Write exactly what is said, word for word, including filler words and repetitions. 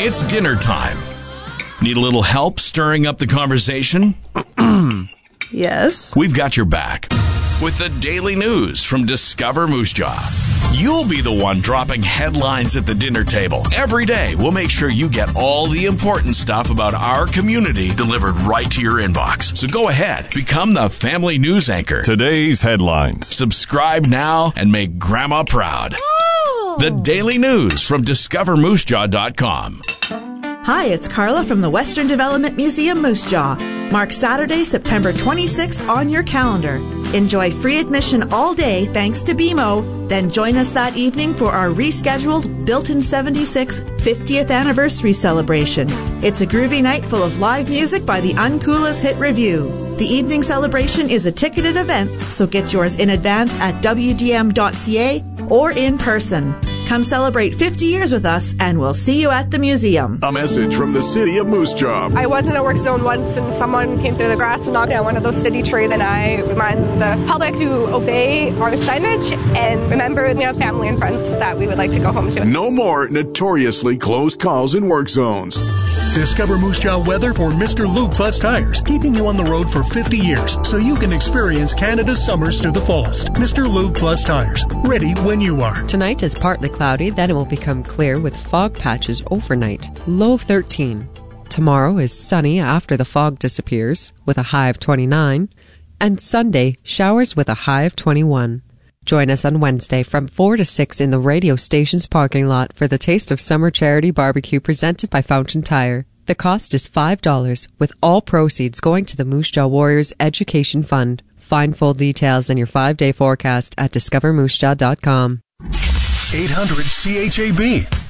It's dinner time. Need a little help stirring up the conversation? Yes. We've got your back with the daily news from Discover Moose Jaw. You'll be the one dropping headlines at the dinner table. Every day, we'll make sure you get all the important stuff about our community delivered right to your inbox. So go ahead, become the family news anchor. Today's headlines. Subscribe now and make Grandma proud. Oh. The daily news from discover moose jaw dot com. Hi, it's Carla from the Western Development Museum Moose Jaw. Mark Saturday, September twenty-sixth on your calendar. Enjoy free admission all day thanks to B M O. Then join us that evening for our rescheduled Built in seventy-six fiftieth anniversary celebration. It's a groovy night full of live music by the Uncoolest Hit Review. The evening celebration is a ticketed event, so get yours in advance at w d m dot c a or in person. Come celebrate fifty years with us, and we'll see you at the museum. A message from the city of Moose Jaw. I was in a work zone once, and someone came through the grass and knocked down one of those city trees, and I remind the public to obey our signage and remember we have family and friends that we would like to go home to. No more notoriously close calls in work zones. Discover Moose Jaw weather for Mister Lube Plus Tires, keeping you on the road for fifty years so you can experience Canada's summers to the fullest. Mister Lube Plus Tires, ready when you are. Tonight is partly cloudy, then it will become clear with fog patches overnight. Low of thirteen. Tomorrow is sunny after the fog disappears with a high of twenty-nine. And Sunday, showers with a high of twenty-one. Join us on Wednesday from four to six in the radio station's parking lot for the Taste of Summer Charity Barbecue presented by Fountain Tire. The cost is five dollars, with all proceeds going to the Moose Jaw Warriors Education Fund. Find full details in your five-day forecast at discover moose jaw dot com. eight hundred C H A B